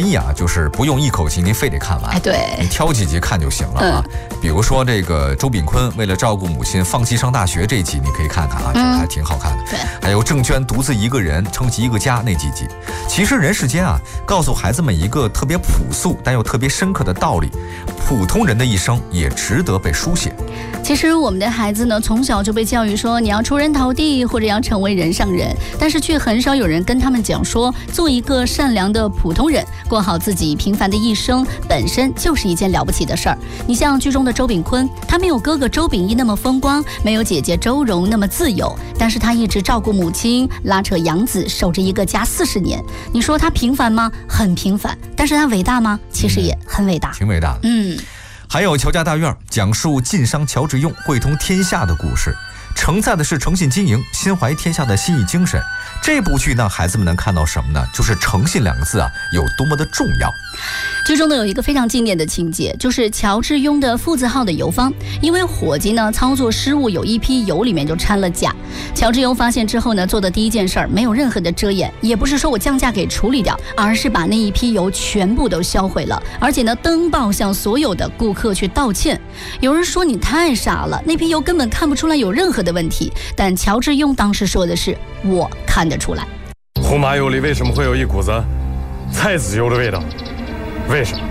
易啊，就是不用一口气您非得看完， 对， 你挑几集看就行了啊。比如说这个周秉昆为了照顾母亲放弃上大学这一集，你可以看看啊，这个还挺好看的。 对， 还有郑娟独自一个人撑起一个家那几集。其实人世间啊，告诉孩子们一个特别朴素但又特别深刻的道理：普通人的一生也值得被书写。 其实我们的孩子呢，从小就被教育说你要出人头地，或者要成为人上人，但是却很少有人跟他们讲说，做一个善良的普通人，过好自己平凡的一生，本身就是一件了不起的事儿。你像剧中的周秉昆，他没有哥哥周秉义那么风光，没有姐姐周蓉那么自由，但是他一直照顾母亲，拉扯养子，守着一个家40年。你说他平凡吗？很平凡。但是他伟大吗？其实也很伟大， 挺伟大的。还有乔家大院，讲述晋商乔致庸汇通天下的故事，承载的是诚信经营、心怀天下的新意精神。这部剧让孩子们能看到什么呢？就是诚信2个字啊，有多么的重要。 剧中呢有一个非常经典的情节，就是乔致庸的父字号的油坊，因为伙计呢操作失误，有一批油里面就掺了钾。乔致庸发现之后呢，做的第一件事儿没有任何的遮掩，也不是说我降价给处理掉，而是把那一批油全部都销毁了，而且呢登报向所有的顾客去道歉。有人说你太傻了，那批油根本看不出来有任何的问题，但乔致庸当时说的是我看得出来。 胡麻油里为什么会有一股子菜籽油的味道？为什么？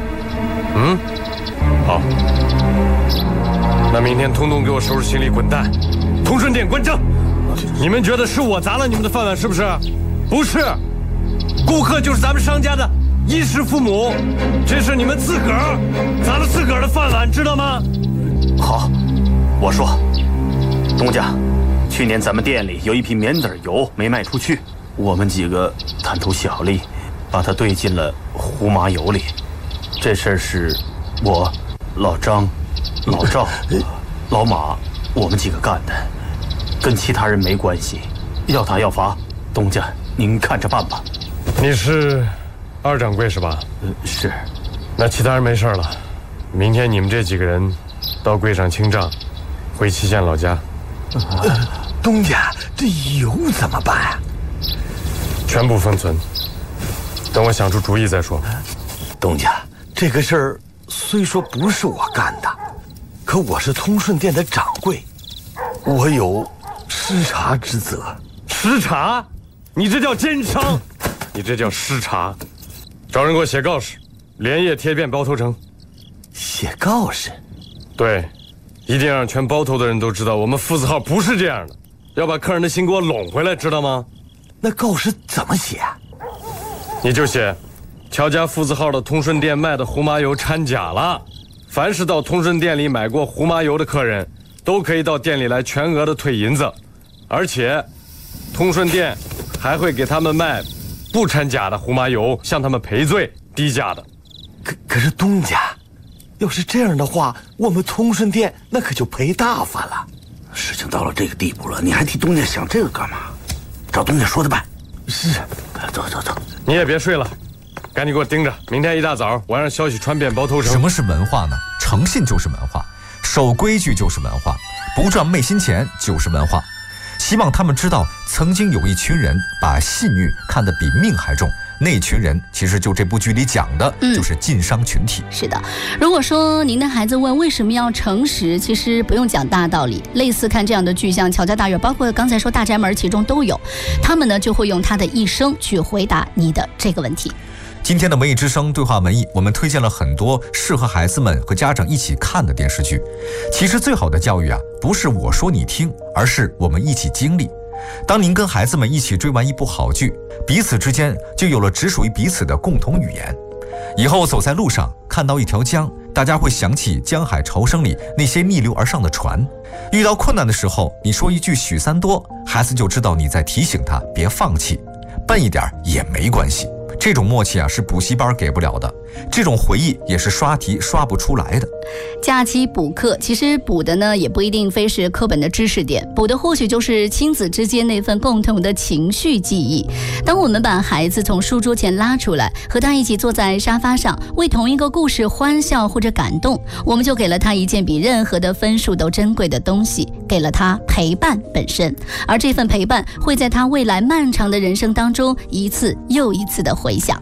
好，那明天通通给我收拾行李滚蛋！同顺店关张！你们觉得是我砸了你们的饭碗是不是？不是，顾客就是咱们商家的衣食父母，这是你们自个儿砸了自个儿的饭碗，知道吗？ 好，我说，东家，去年咱们店里有一批棉籽油没卖出去，我们几个贪图小利，把它兑进了胡麻油里。这事儿是我、老张、老赵、老马我们几个干的，跟其他人没关系。要打要罚，东家您看着办吧。 你是2掌柜是吧？ 是。 那其他人没事了，明天你们这几个人到柜上清账，回祁县老家。 东家，这油怎么办啊？ 全部封存，等我想出主意再说。 东家，这个事儿虽说不是我干的，可我是通顺店的掌柜，我有失察之责。 失察？你这叫奸商，你这叫失察。找人给我写告示，连夜贴遍包头城。 写告示？ 对，一定让全包头的人都知道我们父子号不是这样的，要把客人的心给我拢回来，知道吗？ 那告示怎么写？ 你就写乔家父子号的通顺店卖的胡麻油掺假了，凡是到通顺店里买过胡麻油的客人都可以到店里来全额的退银子，而且通顺店还会给他们卖不掺假的胡麻油，向他们赔罪低价的。 可是东家，要是这样的话，我们通顺店那可就赔大发了。 事情到了这个地步了，你还替东家想这个干嘛？照东家说的办。 是， 走。 你也别睡了，赶紧给我盯着，明天一大早我让消息传遍包头城。 什么是文化呢？诚信就是文化，守规矩就是文化，不赚昧心钱就是文化。希望他们知道，曾经有一群人把信誉看得比命还重，那群人其实就这部剧里讲的，就是晋商群体。 是的，如果说您的孩子问为什么要诚实，其实不用讲大道理，类似看这样的剧，像乔家大院，包括刚才说大宅门，其中都有，他们呢就会用他的一生去回答你的这个问题。 今天的文艺之声对话文艺，我们推荐了很多适合孩子们和家长一起看的电视剧。其实最好的教育啊，不是我说你听，而是我们一起经历。当您跟孩子们一起追完一部好剧，彼此之间就有了只属于彼此的共同语言。以后走在路上看到一条江，大家会想起江海潮生里那些逆流而上的船。遇到困难的时候，你说一句许三多，孩子就知道你在提醒他别放弃，笨一点也没关系。这种默契啊，是补习班给不了的，这种回忆也是刷题刷不出来的。 假期补课，其实补的呢也不一定非是课本的知识点，补的或许就是亲子之间那份共同的情绪记忆。当我们把孩子从书桌前拉出来，和他一起坐在沙发上，为同一个故事欢笑或者感动，我们就给了他一件比任何的分数都珍贵的东西，给了他陪伴本身。而这份陪伴会在他未来漫长的人生当中一次又一次的回响。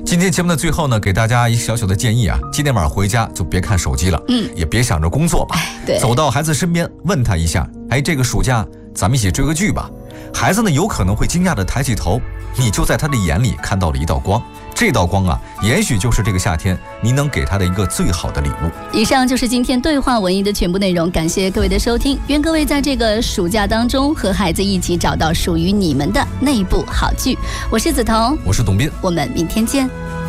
今天节目的最后呢，给大家一个小小的建议啊，今天晚上回家就别看手机了，也别想着工作吧， 对， 走到孩子身边问他一下，这个暑假咱们一起追个剧吧。孩子呢有可能会惊讶地抬起头，你就在他的眼里看到了一道光，这道光啊，也许就是这个夏天你能给他的一个最好的礼物。 以上就是今天对话文艺的全部内容，感谢各位的收听，愿各位在这个暑假当中和孩子一起找到属于你们的那部好剧。我是梓潼， 我是董斌， 我们明天见。